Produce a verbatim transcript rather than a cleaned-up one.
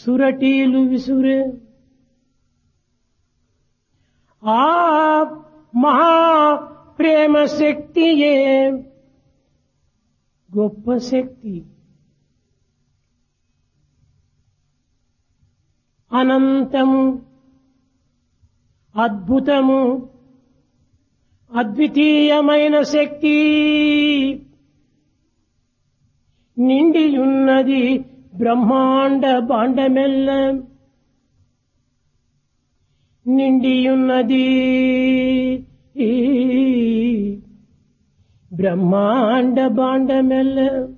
సురటీలు విసురే ఆ మహా ప్రేమ శక్తియే గొప్ప శక్తి. అనంతము, అద్భుతము, అద్వితీయమైన శక్తి నిండియున్నది బ్రహ్మాండ భాండమెల్ల. నిండియున్నది బ్రహ్మాండ భాండమెల్ల.